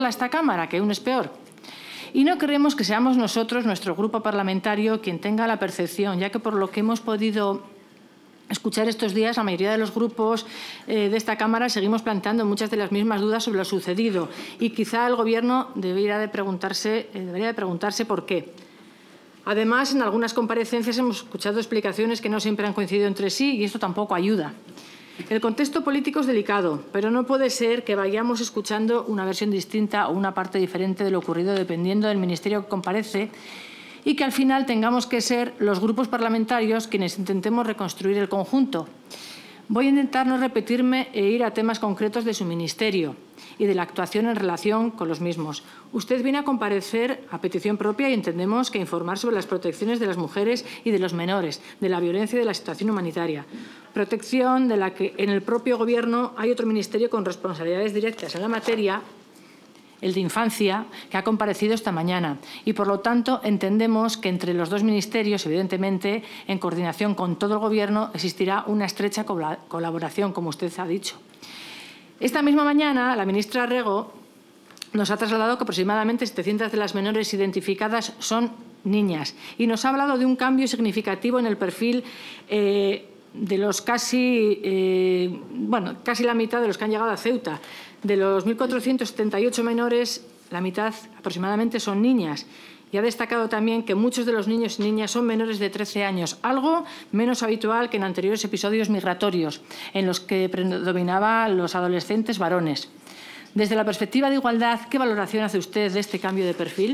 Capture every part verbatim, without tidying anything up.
a esta Cámara, que aún es peor. Y no creemos que seamos nosotros, nuestro grupo parlamentario, quien tenga la percepción, ya que por lo que hemos podido escuchar estos días, la mayoría de los grupos eh, de esta Cámara seguimos planteando muchas de las mismas dudas sobre lo sucedido y quizá el Gobierno debería de preguntarse, eh, debería de preguntarse por qué. Además, en algunas comparecencias hemos escuchado explicaciones que no siempre han coincidido entre sí y esto tampoco ayuda. El contexto político es delicado, pero no puede ser que vayamos escuchando una versión distinta o una parte diferente de lo ocurrido dependiendo del ministerio que comparece y que al final tengamos que ser los grupos parlamentarios quienes intentemos reconstruir el conjunto. Voy a intentar no repetirme e ir a temas concretos de su ministerio y de la actuación en relación con los mismos. Usted viene a comparecer a petición propia y entendemos que informar sobre las protecciones de las mujeres y de los menores, de la violencia y de la situación humanitaria. Protección de la que en el propio Gobierno hay otro ministerio con responsabilidades directas en la materia, el de Infancia, que ha comparecido esta mañana. Y, por lo tanto, entendemos que entre los dos ministerios, evidentemente, en coordinación con todo el Gobierno, existirá una estrecha colaboración, como usted ha dicho. Esta misma mañana, la ministra Rego nos ha trasladado que aproximadamente setecientas de las menores identificadas son niñas y nos ha hablado de un cambio significativo en el perfil eh, de los casi, eh, bueno, casi la mitad de los que han llegado a Ceuta. De los mil cuatrocientos setenta y ocho menores, la mitad aproximadamente son niñas. Y ha destacado también que muchos de los niños y niñas son menores de trece años, algo menos habitual que en anteriores episodios migratorios, en los que predominaban los adolescentes varones. Desde la perspectiva de igualdad, ¿qué valoración hace usted de este cambio de perfil?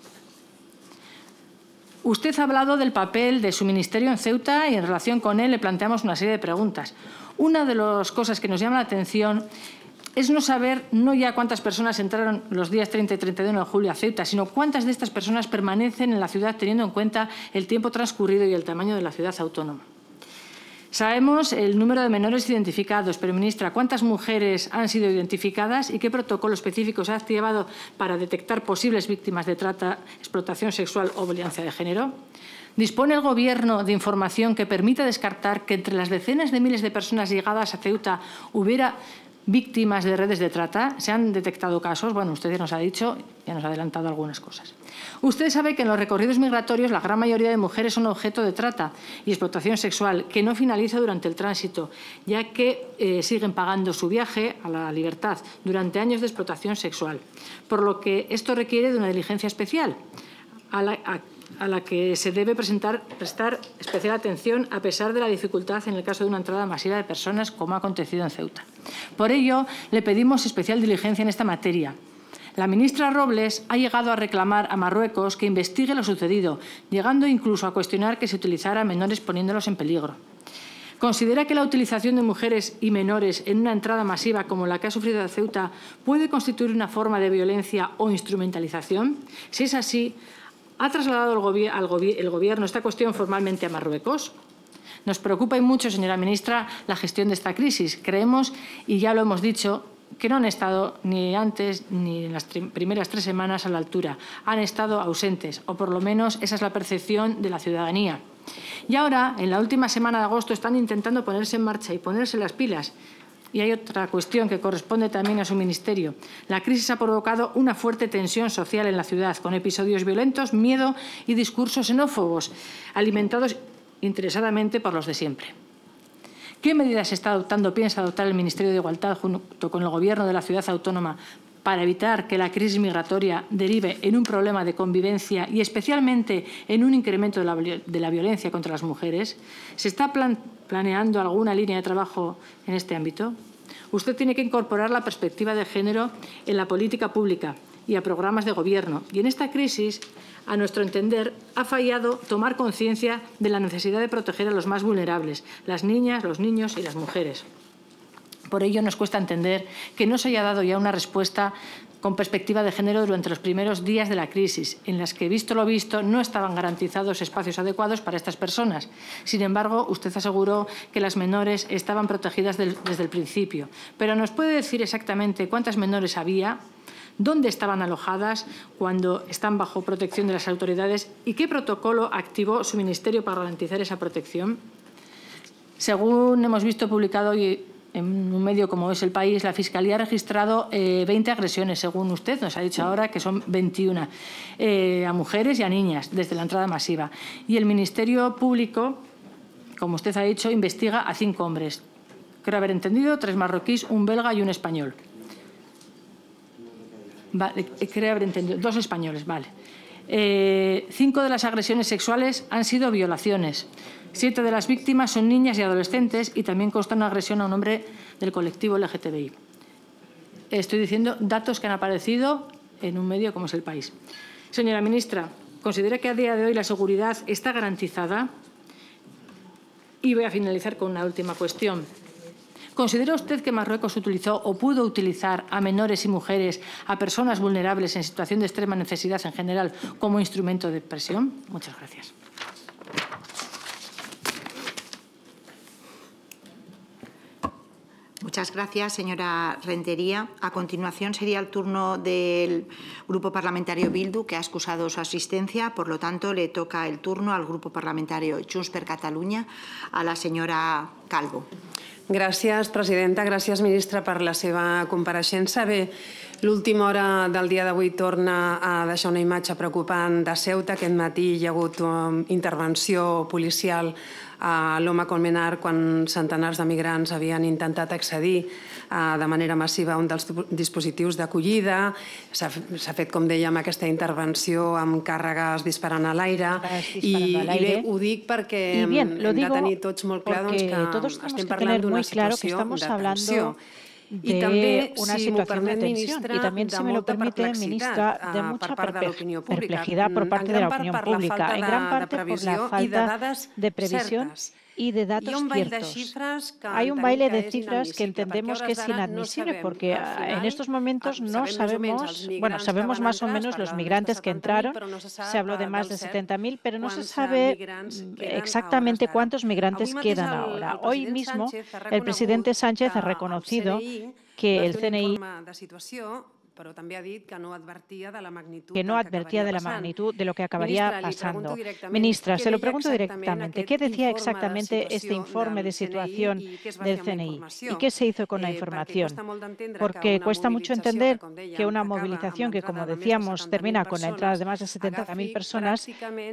Usted ha hablado del papel de su ministerio en Ceuta y en relación con él le planteamos una serie de preguntas. Una de las cosas que nos llama la atención es no saber no ya cuántas personas entraron los días treinta y treinta y uno de julio a Ceuta, sino cuántas de estas personas permanecen en la ciudad teniendo en cuenta el tiempo transcurrido y el tamaño de la ciudad autónoma. Sabemos el número de menores identificados, pero, ministra, ¿cuántas mujeres han sido identificadas y qué protocolo específico se ha activado para detectar posibles víctimas de trata, explotación sexual o violencia de género? ¿Dispone el Gobierno de información que permita descartar que entre las decenas de miles de personas llegadas a Ceuta hubiera víctimas de redes de trata? ¿Se han detectado casos? Bueno, usted nos ha dicho, ya nos ha adelantado algunas cosas. Usted sabe que en los recorridos migratorios la gran mayoría de mujeres son objeto de trata y explotación sexual, que no finaliza durante el tránsito, ya que eh, siguen pagando su viaje a la libertad durante años de explotación sexual. Por lo que esto requiere de una diligencia especial, a la, a, a la que se debe presentar, prestar especial atención a pesar de la dificultad en el caso de una entrada masiva de personas, como ha acontecido en Ceuta. Por ello, le pedimos especial diligencia en esta materia. La ministra Robles ha llegado a reclamar a Marruecos que investigue lo sucedido, llegando incluso a cuestionar que se utilizara a menores poniéndolos en peligro. ¿Considera que la utilización de mujeres y menores en una entrada masiva como la que ha sufrido Ceuta puede constituir una forma de violencia o instrumentalización? Si es así, ¿ha trasladado el, gobi al gobi el Gobierno esta cuestión formalmente a Marruecos? Nos preocupa y mucho, señora ministra, la gestión de esta crisis. Creemos, y ya lo hemos dicho, que no han estado ni antes ni en las primeras tres semanas a la altura. Han estado ausentes, o por lo menos esa es la percepción de la ciudadanía. Y ahora, en la última semana de agosto, están intentando ponerse en marcha y ponerse las pilas. Y hay otra cuestión que corresponde también a su ministerio. La crisis ha provocado una fuerte tensión social en la ciudad, con episodios violentos, miedo y discursos xenófobos, alimentados interesadamente por los de siempre. ¿Qué medidas está adoptando, piensa adoptar el Ministerio de Igualdad junto con el Gobierno de la ciudad autónoma para evitar que la crisis migratoria derive en un problema de convivencia y especialmente en un incremento de la, de la violencia contra las mujeres? ¿Se está plan, planeando alguna línea de trabajo en este ámbito? Usted tiene que incorporar la perspectiva de género en la política pública y a programas de Gobierno. Y en esta crisis, a nuestro entender, ha fallado tomar conciencia de la necesidad de proteger a los más vulnerables, las niñas, los niños y las mujeres. Por ello, nos cuesta entender que no se haya dado ya una respuesta con perspectiva de género durante los primeros días de la crisis, en las que, visto lo visto, no estaban garantizados espacios adecuados para estas personas. Sin embargo, usted aseguró que las menores estaban protegidas del, desde el principio. Pero ¿nos puede decir exactamente cuántas menores había? ¿Dónde estaban alojadas cuando están bajo protección de las autoridades? ¿Y qué protocolo activó su ministerio para garantizar esa protección? Según hemos visto publicado hoy en un medio como es El País, la Fiscalía ha registrado eh, veinte agresiones, según usted nos ha dicho ahora, que son veintiuna, eh, a mujeres y a niñas, desde la entrada masiva. Y el Ministerio Público, como usted ha dicho, investiga a cinco hombres. Creo haber entendido, tres marroquíes, un belga y un español. Vale, creo haber entendido, dos españoles, vale. Eh, cinco de las agresiones sexuales han sido violaciones. Siete de las víctimas son niñas y adolescentes y también consta una agresión a un hombre del colectivo L G T B I. Estoy diciendo datos que han aparecido en un medio como es El País. Señora ministra, ¿considera que a día de hoy la seguridad está garantizada? Y voy a finalizar con una última cuestión. ¿Considera usted que Marruecos utilizó o pudo utilizar a menores y mujeres, a personas vulnerables en situación de extrema necesidad en general, como instrumento de presión? Muchas gracias. Muchas gracias, señora Rentería. A continuación sería el turno del Grupo Parlamentario Bildu, que ha excusado su asistencia. Por lo tanto, le toca el turno al Grupo Parlamentario Junts per Catalunya, a la senyora Calvo. Gràcies, presidenta. Gràcies, ministra, per la seva compareixença. Bé, l'última hora del dia d'avui torna a deixar una imatge preocupant de Ceuta. Aquest matí hi ha hagut una intervenció policial a l'Home Colmenar quan centenars de migrants havien intentat accedir de manera massiva a un dels dispositius d'acollida. S'ha fet, com dèiem, aquesta intervenció amb càrregues disparant a l'aire. I bé, ho dic perquè hem de tenir tots molt clar que estem parlant d'una situació de tensió. de una situación de tensión y también, si me lo permite, ministra, de mucha perplejidad por parte de la opinión pública, en gran parte por la falta de previsión y de datos ciertos. Hay un baile de cifras que entendemos que es inadmisible porque en estos momentos no sabemos, bueno, sabemos más o menos los migrantes que entraron, se habló de más de setenta mil, pero no se sabe exactamente cuántos migrantes quedan ahora. Hoy mismo el presidente Sánchez ha reconocido que el C N I però també ha dit que no advertia de la magnitud, que no advertía de la magnitud de lo que acabaría pasando. Ministra, se lo pregunto directamente, ¿qué decía exactamente este informe de situación del C N I y qué se hizo con la información? Porque cuesta mucho entender que una movilización que, como decíamos, termina con la entrada de más de setenta mil personas,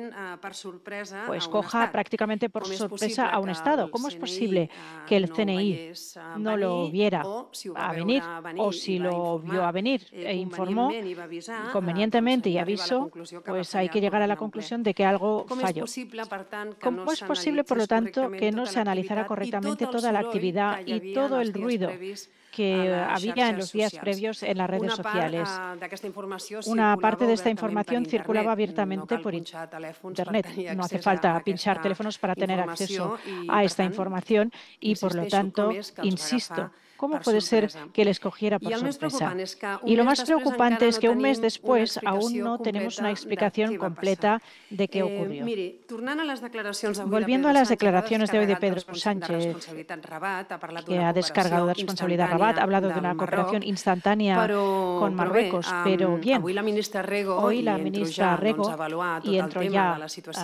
pues coja prácticamente por sorpresa a un Estado. ¿Cómo es posible que el C N I no lo viera a venir o si lo vio a venir e informó convenientemente y avisó, pues hay que llegar a la conclusión de que algo falló? ¿Cómo es posible, por lo tanto, que no se analizara correctamente toda la actividad y todo el ruido que había en los días previos en las redes sociales? Una parte de esta información circulaba abiertamente por Internet. No hace falta pinchar teléfonos para tener acceso a esta información y, por lo tanto, insisto, ¿cómo puede ser que les cogiera por sorpresa? Y lo más preocupante es que un mes después aún no tenemos una explicación completa de qué ocurrió. Volviendo a las declaraciones de hoy de Pedro Sánchez, que ha descargado de responsabilidad Rabat, ha hablado de una cooperación instantánea con Marruecos, pero bien, hoy la ministra Rego, y entro ya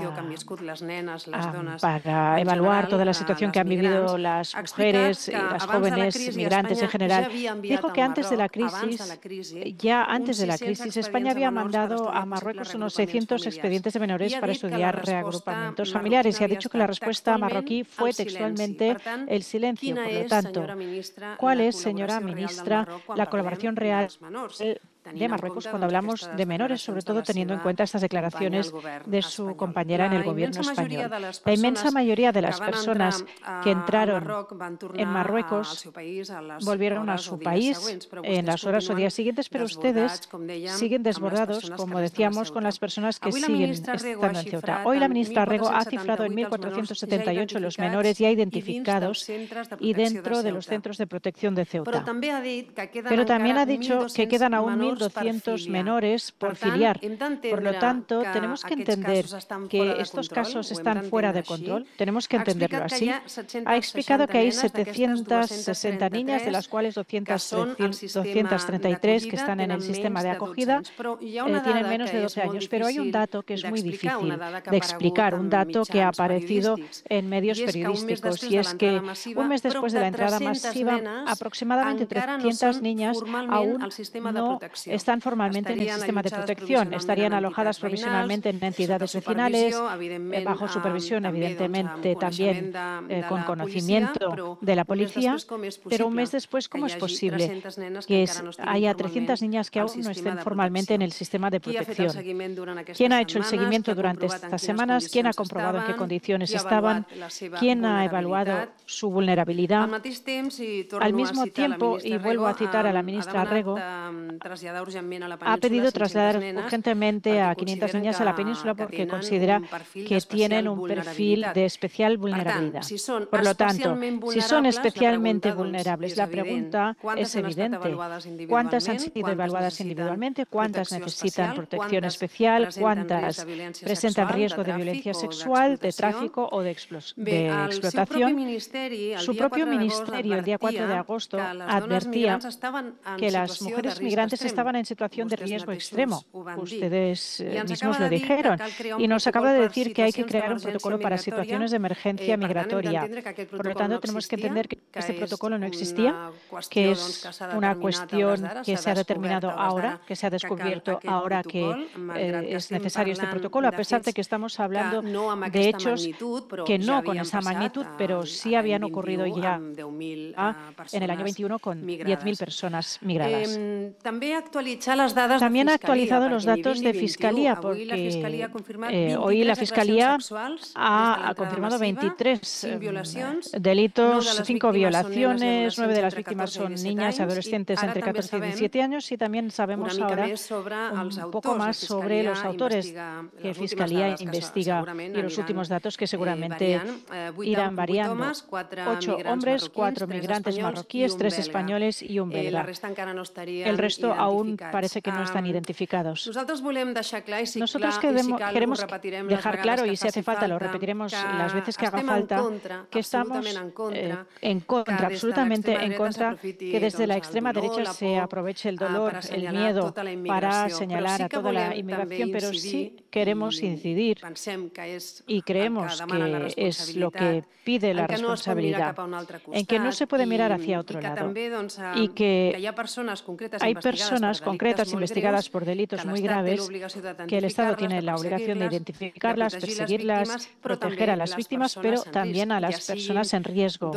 a, para evaluar toda la situación que han vivido las mujeres y las jóvenes migrantes en general, dijo que antes de la crisis, ya antes de la crisis, España había mandado a Marruecos unos seiscientos expedientes de menores para estudiar reagrupamientos familiares y ha dicho que la respuesta marroquí fue textualmente el silencio. Por lo tanto, ¿cuál es, señora ministra, la colaboración real de Marruecos cuando hablamos de menores, sobre todo teniendo en cuenta estas declaraciones de su compañera en el gobierno español? La inmensa mayoría de las personas que entraron en Marruecos volvieron a su país en las horas o días siguientes, pero ustedes siguen desbordados, como decíamos, con las personas que siguen estando en Ceuta. Hoy la ministra Rego ha cifrado en mil cuatrocientos setenta y ocho los menores ya identificados y dentro de los centros de protección de Ceuta. Pero también ha dicho que quedan aún mil doscientos menores por filiar. Por lo tanto, tenemos que entender que estos casos están fuera de control. Tenemos que entenderlo así. Ha explicado que hay setecientas sesenta niñas, de las cuales doscientas treinta y tres que están en el sistema de acogida eh, tienen menos de doce años. Pero hay un dato que es muy difícil de explicar, un dato que ha aparecido en medios periodísticos, y es que un mes después de la entrada masiva, aproximadamente trescientas niñas aún no están formalmente en el sistema de protección. Estarían alojadas provisionalmente en entidades vecinales, eh, bajo supervisión, evidentemente también eh, con conocimiento de la policía, pero un mes después, ¿cómo es posible que es, haya trescientas niñas que aún no estén formalmente en el sistema de protección? ¿Quién ha hecho el seguimiento durante estas semanas? ¿Quién ha comprobado en qué condiciones estaban? ¿Quién ha evaluado su vulnerabilidad? Al mismo tiempo, y vuelvo a citar a la ministra Rego, ha pedido trasladar urgentemente a quinientas niñas a la península porque considera que tienen un perfil de especial vulnerabilidad. Por lo tanto, si son especialmente vulnerables, la pregunta es evidente. ¿Cuántas han sido evaluadas individualmente? ¿Cuántas necesitan protección especial? ¿Cuántas presentan riesgo de violencia sexual, de tráfico o de, de explotación? Su propio ministerio, el día cuatro de agosto, advertía que las mujeres migrantes estaban en situación de riesgo extremo. Ustedes mismos lo dijeron. Y nos acaba de decir que hay que crear un protocolo para situaciones de emergencia migratoria. Por lo tanto, tenemos que entender que este protocolo no existía, que es una cuestión que se ha determinado ahora, que se ha descubierto ahora que eh, es necesario este protocolo, a pesar de que estamos hablando de hechos que no con esa magnitud, pero sí habían ocurrido ya en el año veintiuno con diez mil personas migradas. También ha actualizado los datos de Fiscalía, porque eh, hoy la Fiscalía ha, ha confirmado veintitrés eh, delitos, cinco violaciones, nueve de las víctimas son niñas y adolescentes entre catorce y diecisiete años, y también sabemos ahora un poco más sobre los autores que Fiscalía investiga y los últimos datos que seguramente irán variando. Ocho hombres, cuatro migrantes marroquíes, tres españoles y un belga. El resto aún parece que no están identificados. Nosotros queremos, queremos dejar claro, y si hace falta lo repetiremos las veces que haga falta, que estamos eh, en contra, absolutamente en contra, que desde la extrema derecha se aproveche el dolor, el miedo para señalar a toda la inmigración, pero sí queremos incidir y creemos que es lo que pide la responsabilidad, en que no se puede mirar hacia otro lado y que hay personas concretas investigadas por delitos muy graves que el Estado tiene la obligación de identificarlas, perseguirlas, proteger a las víctimas, pero también a las personas en riesgo.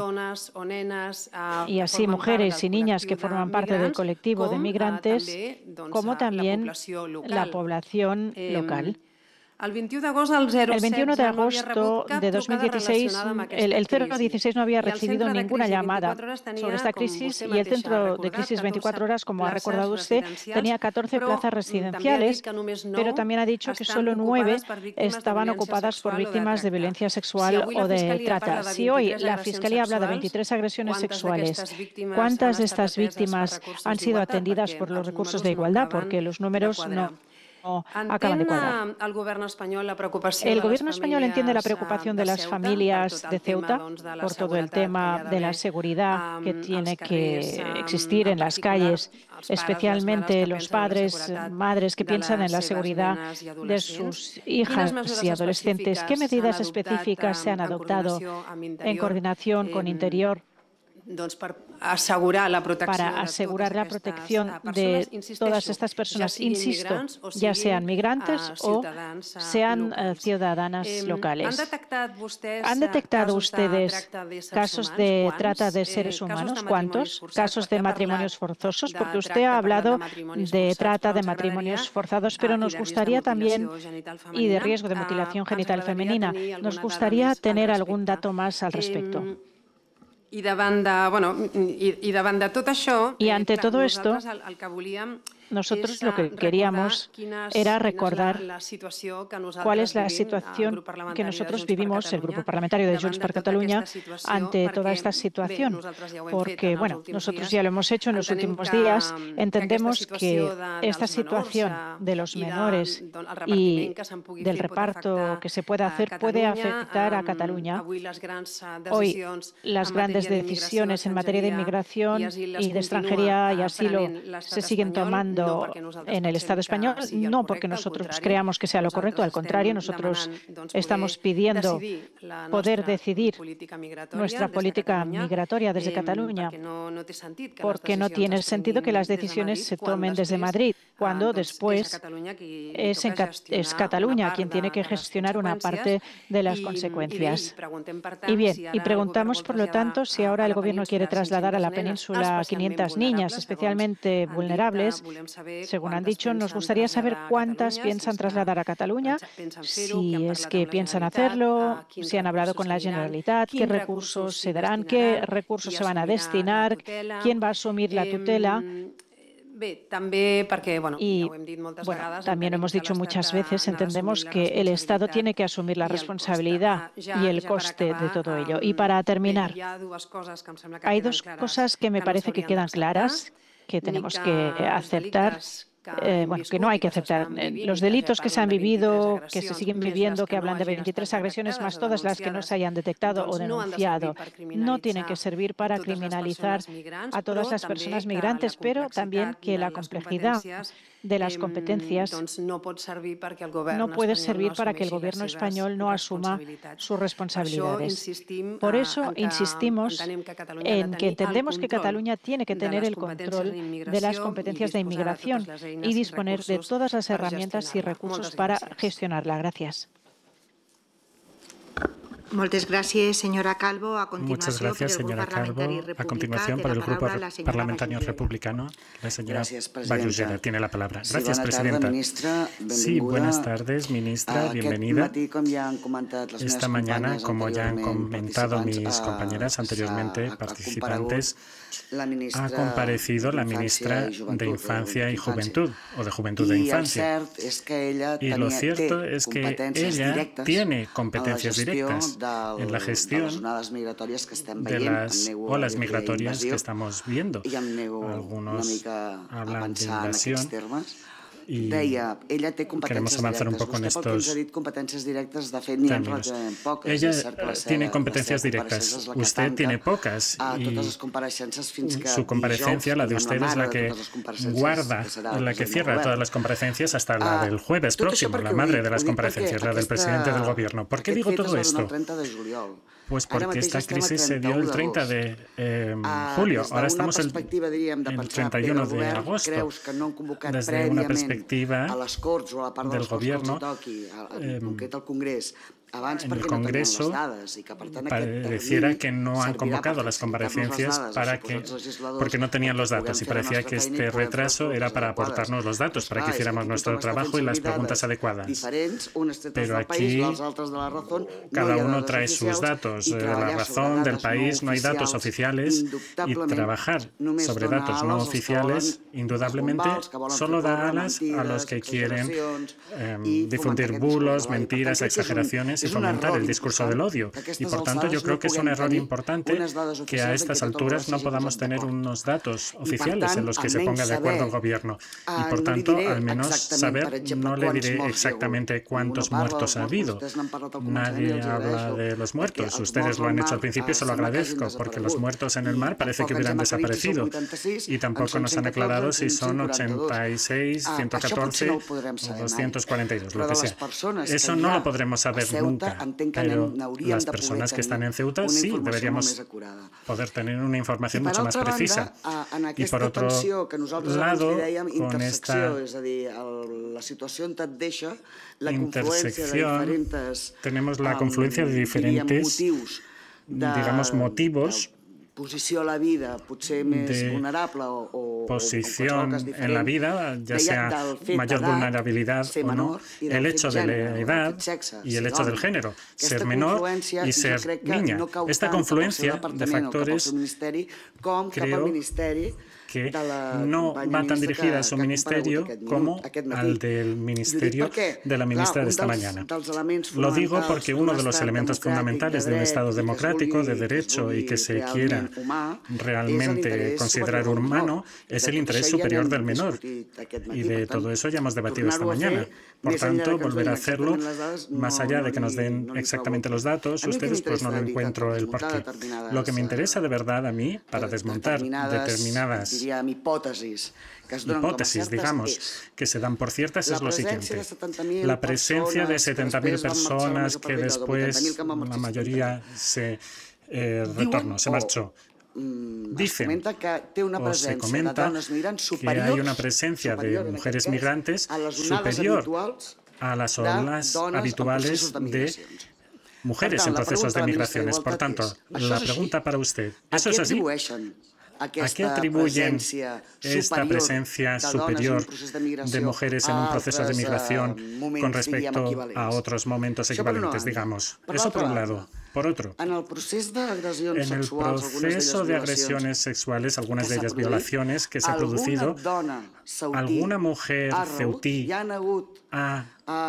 Y así mujeres y niñas que forman parte del colectivo de migrantes, como también la población local. El veintiuno de agosto de dos mil dieciséis, el, el cero dieciséis no había recibido ninguna llamada sobre esta crisis, y el Centro de Crisis veinticuatro horas, como ha recordado usted, tenía catorce plazas residenciales, pero también ha dicho que solo nueve estaban ocupadas por víctimas de violencia sexual o de trata. Si hoy la Fiscalía habla de veintitrés agresiones sexuales, ¿cuántas de estas víctimas han sido atendidas por los recursos de igualdad? Porque los números no acaban de cuadrar. El Gobierno español entiende la preocupación de las familias de Ceuta por todo el tema de la seguridad que tiene que existir en las calles, especialmente los padres, madres que piensan en la seguridad de sus hijas y adolescentes. ¿Qué medidas específicas se han adoptado en coordinación con Interior para asegurar la protección de todas estas personas, insisto, ya sean migrantes o sean uh, ciudadanas locales? ¿Han detectado ustedes casos de trata de seres humanos? ¿Cuántos? ¿Casos de matrimonios forzosos? Porque usted ha hablado de trata de matrimonios forzados, pero nos gustaría también, y de riesgo de mutilación genital femenina, nos gustaría tener algún dato más al respecto. Y, davant de, bueno, i, i davant de tot això, y ante todo esto, Nosotros lo que queríamos era recordar cuál es la situación que nosotros vivimos, el Grupo Parlamentario de Junts per Catalunya, ante toda esta situación. Porque, bueno, nosotros ya lo hemos hecho en los últimos días. Entendemos que esta situación de los menores y del reparto que se puede hacer puede afectar a Cataluña. Hoy, las grandes decisiones en materia de inmigración y de extranjería y asilo se siguen tomando en el Estado español, no porque nosotros creamos que sea lo correcto, al contrario, nosotros estamos pidiendo poder decidir nuestra política migratoria desde Cataluña, porque no tiene sentido que las decisiones se tomen desde Madrid, cuando después es, en, es Cataluña quien tiene que gestionar una parte de las consecuencias. Y bien, y preguntamos, por lo tanto, si ahora el Gobierno quiere trasladar a la península a quinientas niñas especialmente vulnerables. Según han dicho, nos gustaría saber cuántas piensan trasladar a Cataluña, si es que piensan hacerlo, si han hablado con la Generalitat, qué recursos se darán, qué recursos se van a destinar, quién va a asumir la tutela. Y bueno, también hemos dicho muchas veces, entendemos que el Estado tiene que asumir la responsabilidad y el coste de todo ello. Y para terminar, hay dos cosas que me parece que quedan claras, que tenemos que aceptar. Eh, bueno, que no hay que aceptar. Los delitos que se han vivido, que se siguen viviendo, que hablan de veintitrés agresiones, más todas las que no se hayan detectado o denunciado, no tienen que servir para criminalizar a todas las personas migrantes, pero también que la complejidad de las competencias no puede servir para que el Gobierno español no asuma sus responsabilidades. Por eso insistimos en que entendemos que Cataluña tiene que tener el control de las competencias de inmigración y disponer de todas las herramientas y recursos para gestionarla. Gracias. Muchas gracias, señora Calvo. A Muchas gracias, señora Calvo. A continuación, por el Grupo Parlamentario Republicano, la señora Vallugera tiene la palabra. Gracias, presidenta. Sí, buenas tardes, ministra. Bienvenida. Esta mañana, como ya han comentado mis compañeras anteriormente, participantes, ha comparecido la ministra de Infancia y Juventud, o de Juventud e Infancia. Y lo cierto es que ella tiene competencias directas en la gestión de las olas migratorias que estamos viendo. Algunos hablan de invasión y queremos avanzar un poco en estos términos. Ella tiene competencias directas, usted tiene pocas y su comparecencia, la de usted, es la que guarda, la que cierra todas las comparecencias hasta la del jueves próximo, la madre de las comparecencias, la del presidente del Gobierno. ¿Por qué digo todo esto? Pues porque esta crisis se dio el treinta de eh, julio. Ahora estamos el, el treinta y uno de agosto. Desde una perspectiva del Gobierno, eh, en el Congreso pareciera que no han convocado las comparecencias para que, porque no tenían los datos y parecía que este retraso era para aportarnos los datos, para que hiciéramos nuestro trabajo y las preguntas adecuadas. Pero aquí cada uno trae sus datos de la razón, del país, no hay datos oficiales y trabajar sobre datos no oficiales indudablemente solo da alas a los que quieren eh, difundir bulos, mentiras, exageraciones y fomentar el discurso del odio. Y, por tanto, yo creo que es un error importante que a estas alturas no podamos tener unos datos oficiales en los que se ponga de acuerdo el Gobierno. Y, por tanto, al menos saber, no le diré exactamente cuántos muertos ha habido. Nadie habla de los muertos. Ustedes lo han hecho al principio y se lo agradezco, porque los muertos en el mar parece que hubieran desaparecido. Y tampoco nos han aclarado si son ochenta y seis, ciento catorce o doscientos cuarenta y dos, lo que sea. Eso no lo podremos saber nunca, pero las personas que están en Ceuta sí deberíamos poder tener una información mucho más precisa. Y por otro lado, con esta intersección tenemos la confluencia de diferentes, digamos, motivos de posición en la vida, ya sea mayor vulnerabilidad o no, el hecho de la edad y el hecho del género, ser menor y ser niña. Esta confluencia de factores creo que no va tan dirigida a su ministerio como al del ministerio de la ministra de esta mañana. Lo digo porque uno de los elementos fundamentales de un Estado democrático, de derecho y que se quiera realmente considerar humano es el interés superior del menor. Y de todo eso ya hemos debatido esta mañana. Por tanto, volver a hacerlo, más allá de que nos den exactamente los datos, ustedes pues no lo encuentro el porqué. Lo que me interesa de verdad a mí, para desmontar determinadas hipótesis, digamos, que se dan por ciertas, es lo siguiente. La presencia de setenta mil personas que después la mayoría se eh, retornó, se marchó. Dicen o se comenta que hay una presencia de mujeres migrantes superior a las olas habituales de mujeres en procesos de migraciones. Por tanto, la pregunta para usted, ¿eso es así? ¿A qué atribuyen esta presencia superior de mujeres en un proceso de migración con respecto a otros momentos equivalentes, digamos? Eso por un lado. Por otro, en el proceso de agresiones sexuales, algunas de ellas violaciones que se ha producido, ¿alguna mujer ceutí ha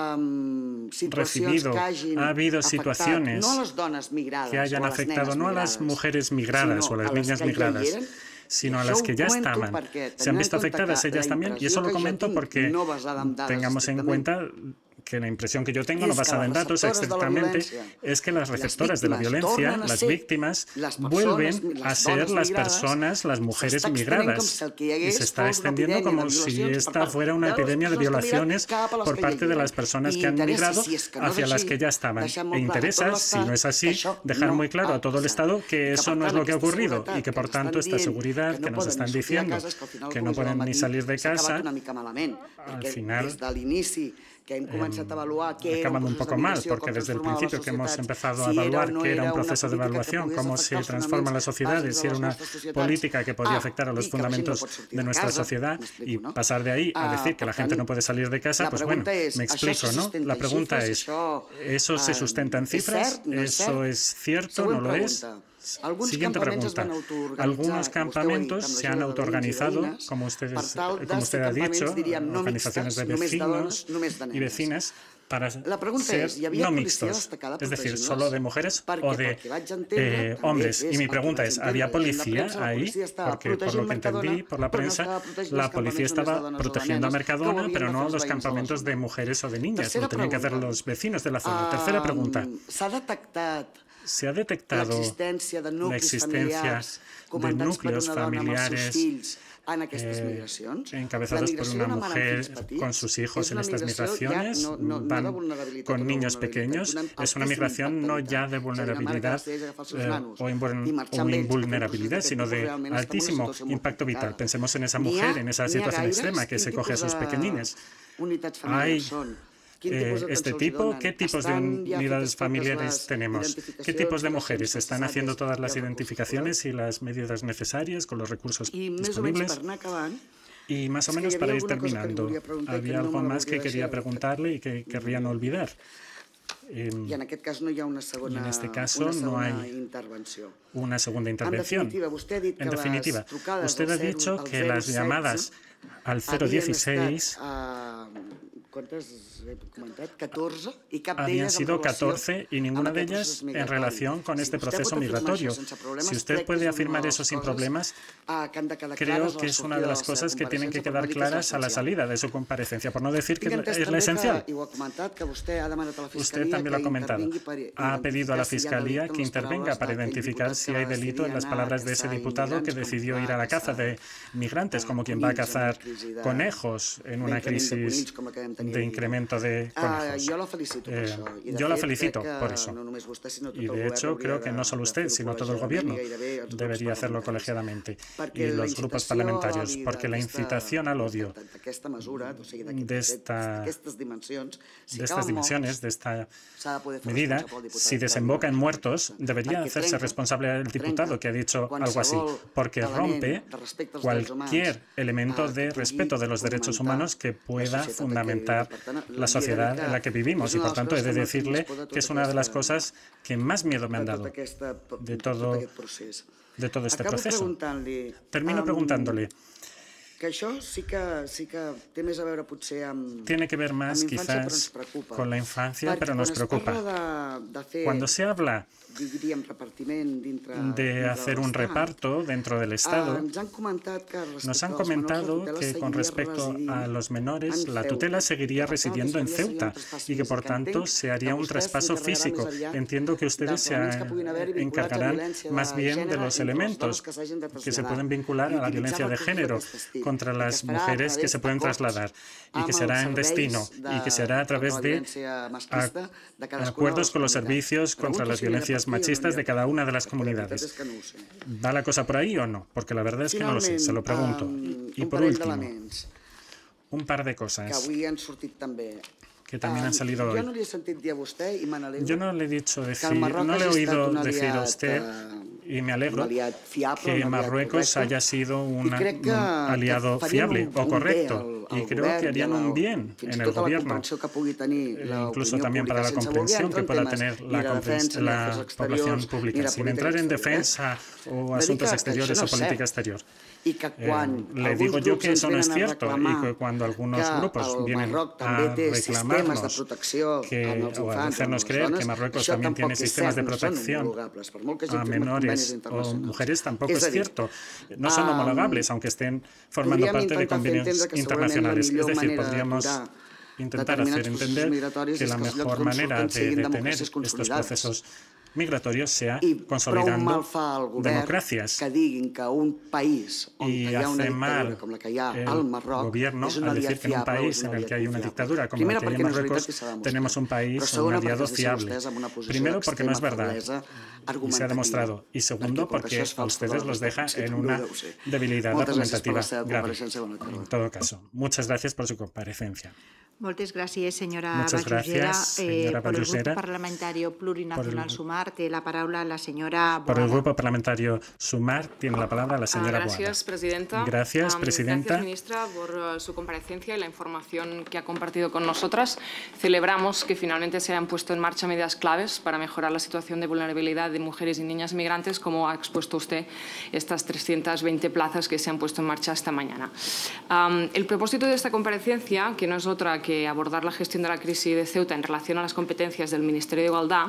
recibido, ha habido situaciones que hayan afectado no a las mujeres migradas o a las niñas migradas, sino a las que ya estaban? ¿Se han visto afectadas ellas también? Y eso lo comento porque tengamos en cuenta que la impresión que yo tengo, no basada en datos exactamente, es que las receptoras de la violencia, las víctimas, vuelven a ser las personas, las mujeres migradas. Y se está extendiendo como si esta fuera una epidemia de violaciones por parte de las personas que han migrado hacia las que ya estaban. E interesa, si no es así, dejar muy claro a todo el Estado que eso no es lo que ha ocurrido y que, por tanto, esta seguridad que nos están diciendo que no pueden ni salir de casa, al final que hem començat a avaluar què era un poco mal, porque desde el principio que hemos empezado a evaluar qué era un proceso de evaluación, cómo se transforman las sociedades, si era una política que podía afectar a los fundamentos de nuestra sociedad y pasar de ahí a decir que la gente no puede salir de casa, pues bueno, me explico, ¿no? La pregunta es, ¿eso se sustenta en cifras? ¿Eso es cierto? ¿No lo es? Siguiente pregunta. Algunos campamentos se han autoorganizado, como, ustedes, como usted ha dicho, organizaciones de vecinos y vecinas, para ser no mixtos, es decir, solo de mujeres o de eh, hombres. Y mi pregunta es, ¿había policía ahí? Porque por lo que entendí por la prensa, la policía estaba protegiendo a Mercadona, pero no a los campamentos de mujeres o de niñas. Lo tenían que hacer los vecinos de la zona. Tercera pregunta. ¿Se ha detectado la existencia de núcleos familiares eh, encabezados por una mujer con sus hijos en estas migraciones? ¿Van con niños pequeños? Es una migración no ya de vulnerabilidad eh, o, o invulnerabilidad, sino de altísimo impacto vital. Pensemos en esa mujer, en esa situación extrema que se coge a sus pequeñines. Hay Eh, este tipo, ¿qué tipos de unidades familiares tenemos? ¿Qué tipos de mujeres? ¿Están haciendo todas las identificaciones y las medidas necesarias con los recursos disponibles? Y más o menos para ir terminando, había algo más que quería preguntarle y que querría no olvidar. Eh, y en este caso no hay una segunda intervención. En definitiva, usted ha dicho que las llamadas al cero dieciséis habían sido catorce y ninguna de ellas en relación con este proceso migratorio. Si usted puede afirmar eso sin problemas, creo que es una de las cosas que tienen que quedar claras a la salida de su comparecencia, por no decir que es la esencial. Usted también lo ha comentado. Ha pedido a la Fiscalía que intervenga para identificar si hay delito en las palabras de ese diputado que decidió ir a la caza de migrantes, como quien va a cazar conejos en una crisis de incremento de conejos. Eh, yo la felicito por eso. Y de hecho creo que no solo usted, sino todo el Gobierno debería hacerlo colegiadamente y los grupos parlamentarios, porque la incitación al odio de, esta, de estas dimensiones, de esta medida, si desemboca en muertos, debería hacerse responsable el diputado que ha dicho algo así, porque rompe cualquier elemento de respeto de los derechos humanos que pueda fundamentar la sociedad en la que vivimos, y por tanto he de decirle que es una de las cosas que más miedo me han dado de todo, de todo este proceso. Termino preguntándole, que això sí que, sí que té més a veure potser amb, Tiene que ver más amb infància, però quizás ens preocupa. con la infancia, Perquè pero nos quan es preocupa. parla de, de fer, Cuando se habla diríem, repartiment dintre, de dintre hacer de un l'Estat, reparto dentro del Estado, eh, ens han comentat que respecte nos han als menors, comentado la tutela que con seguiria respecto residint a los menores, en la Ceuta, tutela seguiría que per tant residiendo en es faria Ceuta un traspàs y que por físic. tanto Entenc se haría que un vostès traspaso s'encarregaran físico. més aviat Entiendo que ustedes dels se elements que puguin haver vinculats a encargarán violència de más bien de gènere los entre les elementos dones que s'hagin de que se traslladar pueden vincular i a la utilitzar violencia de recursos género d'aquest estil, contra i que las es farà a mujeres que través se pueden d'acords trasladar y amb que será els en destino serveis y que se hará a través contra la de violència masclista de cadascuna de acuerdos les con los comunitats. servicios contra Pregunto las si n'hi ha violencias repartir o no machistas n'hi de ha cada una de las perquè la veritat comunidades. és que no ho sé. ¿Va la cosa por ahí o no? Porque la verdad es que no lo sé, se lo pregunto. Um, Y un por parell último, d'elements un par de que cosas avui han sortit també. que también han salido jo hoy. no li he sentit dir a vostè i me n'alegro. Yo no le he dicho que decir, el Marroc no le he hagi estat oído un decir a aliat, usted, eh, y me un alegro, aliat fiable, que un aliat Marruecos correcte, haya sido i una- crec que, un aliado que farien fiable un, o un correcto, bé al, y al creo govern que harían i a la, un bien fins en i el tot a la gobierno, comprensió que pugui tenir eh, la incluso opinió también para la pública, sense voler comprensión entrar que en pueda temes tener ni la, de compren- defensa, ni la d'afers población exteriors, ni pública, de sin política entrar en exterior, defensa eh? o Vull dir asuntos que- que exteriores això no o és política cert. exterior. I que quan Eh, le alguns digo yo grups que ens eso no es venen a cierto y reclamar que cuando algunos que grupos el vienen Marroc a també té sistemes de reclamarnos protecció que, en els o a infants, en hacernos les creer dones, que Marruecos això también tampoc tiene és sistemas cert, de no són protección homologables, per molt que hagin a firmat convenis menores o internacionals. mujeres tampoco És es a dir, cierto. No son um, homologables, aunque estén formando podríem parte de intentar fer convenios entendre que segurament la internacionales. Es millor decir, manera podríamos d'aturar intentar determinats hacer processos entender migratoris que és la que els llocs mejor d'on manera surten de siguin detener democràcies estos consolidades. procesos migratorios sea I prou consolidando mal fa el govern democracias. que diguin que un país on Y hi ha una hace dictadura mal com la que hi ha el al Marroc gobierno és un al decir aliat que en un fiable o país és un en el aliat que hay una confiable. dictadura como Primera, la que hay perquè en no és Marruecos, veritat i s'ha demostrat. tenemos un país, Però un segona, aliado perquè es deixa fiable. vostès amb una posició Primero, porque no es d'extrema verdad feblesa y se ha argumentativa. demostrado. Y segundo, Perquè com que porque això és a fals, ustedes però los deja potser en també una ho deu ser. debilidad Moltes gràcies per argumentativa la seva grave. compareixença. Bona tarda. En todo caso, muchas gracias por su comparecencia. Moltes gràcies, senyora Muchas Vallugera. gracias, señora eh, por el Vallugera. Grupo Parlamentario Plurinacional Por el- Sumar, té la paraula la senyora Boada. Por el Grupo Parlamentario Sumar tiene la palabra la señora Boada. Gracias, presidenta. Gracias, Um, presidenta. Gracias, ministra, por uh, su comparecencia y la información que ha compartido con nosotras. Celebramos que finalmente se hayan puesto en marcha medidas claves para mejorar la situación de vulnerabilidad de mujeres y niñas migrantes, como ha expuesto usted estas trescientas veinte plazas que se han puesto en marcha esta mañana. Um, el propósito de esta comparecencia, que no es otra que abordar la gestión de la crisis de Ceuta en relación a las competencias del Ministerio de Igualdad,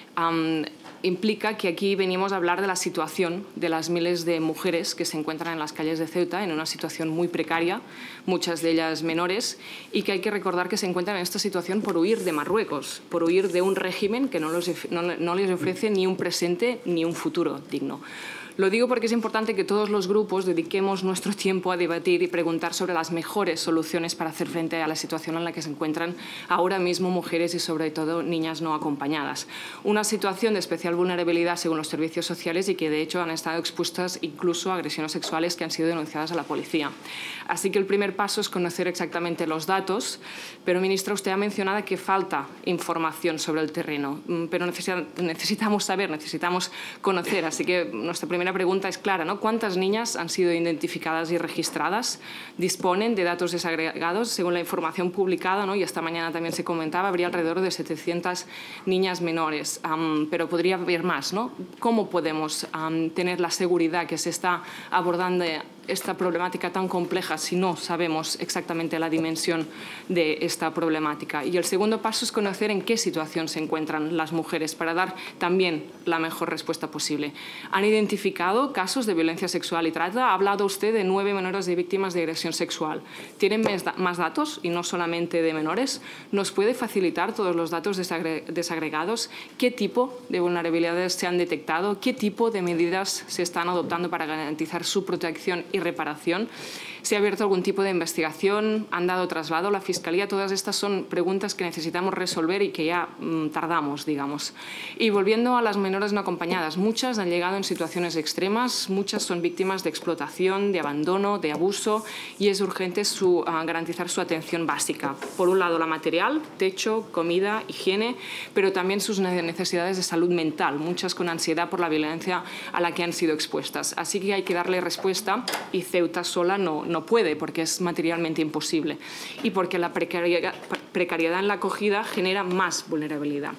um, implica que aquí venimos a hablar de la situación de las miles de mujeres que se encuentran en las calles de Ceuta en una situación muy precaria, muchas de ellas menores, y que hay que recordar que se encuentran en esta situación por huir de Marruecos, por huir de un régimen que no, los, no, no les ofrece ni un presente ni un futuro digno. Lo digo porque es importante que todos los grupos dediquemos nuestro tiempo a debatir y preguntar sobre las mejores soluciones para hacer frente a la situación en la que se encuentran ahora mismo mujeres y sobre todo niñas no acompañadas. Una situación de especial vulnerabilidad según los servicios sociales y que de hecho han estado expuestas incluso a agresiones sexuales que han sido denunciadas a la policía. Así que el primer paso es conocer exactamente los datos, pero ministra, usted ha mencionado que falta información sobre el terreno, pero necesitamos saber, necesitamos conocer, así que nuestra primera La primera pregunta es clara, ¿no? ¿Cuántas niñas han sido identificadas y registradas? ¿Disponen de datos desagregados? Según la información publicada, ¿no? Y esta mañana también se comentaba, habría alrededor de setecientas niñas menores, um, pero podría haber más, ¿no? ¿Cómo podemos um, tener la seguridad que se está abordando esta problemática tan compleja si no sabemos exactamente la dimensión de esta problemática? Y el segundo paso es conocer en qué situación se encuentran las mujeres para dar también la mejor respuesta posible. ¿Han identificado casos de violencia sexual y trata? Ha hablado usted de nueve menores de víctimas de agresión sexual. ¿Tienen más datos y no solamente de menores? ¿Nos puede facilitar todos los datos desagregados? ¿Qué tipo de vulnerabilidades se han detectado? ¿Qué tipo de medidas se están adoptando para garantizar su protección y reparación? ¿Se ha abierto algún tipo de investigación? ¿Han dado traslado a la Fiscalía? Todas estas son preguntas que necesitamos resolver y que ya mmm, tardamos, digamos. Y volviendo a las menores no acompañadas, muchas han llegado en situaciones extremas, muchas son víctimas de explotación, de abandono, de abuso, y es urgente su, uh, garantizar su atención básica. Por un lado, la material, techo, comida, higiene, pero también sus necesidades de salud mental, muchas con ansiedad por la violencia a la que han sido expuestas. Así que hay que darle respuesta y Ceuta sola no, no puede porque es materialmente imposible y porque la precariedad, precariedad en la acogida genera más vulnerabilidad.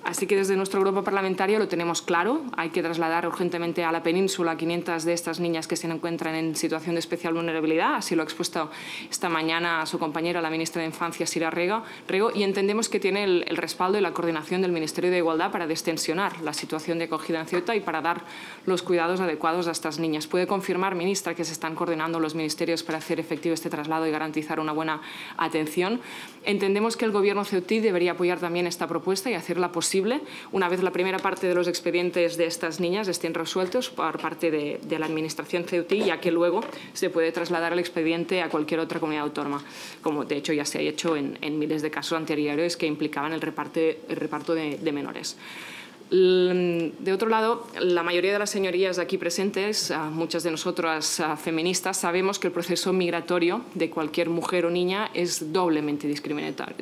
Así que desde nuestro grupo parlamentario lo tenemos claro. Hay que trasladar urgentemente a la península a quinientas de estas niñas que se encuentran en situación de especial vulnerabilidad. Así lo ha expuesto esta mañana a su compañera, la ministra de Infancia, Sira Rego, y entendemos que tiene el, el respaldo y la coordinación del Ministerio de Igualdad para destensionar la situación de acogida en Ceuta y para dar los cuidados adecuados a estas niñas. ¿Puede confirmar, ministra, que se están coordinando los ministerios para hacer efectivo este traslado y garantizar una buena atención? Entendemos que el Gobierno ceutí debería apoyar también esta propuesta y hacerla posible una vez la primera parte de los expedientes de estas niñas estén resueltos por parte de, de la Administración ceutí, ya que luego se puede trasladar el expediente a cualquier otra comunidad autónoma, como de hecho ya se ha hecho en, en miles de casos anteriores que implicaban el, reparte, el reparto de, de menores. De otro lado, la mayoría de las señorías aquí presentes, muchas de nosotras feministas, sabemos que el proceso migratorio de cualquier mujer o niña es doblemente discriminatorio.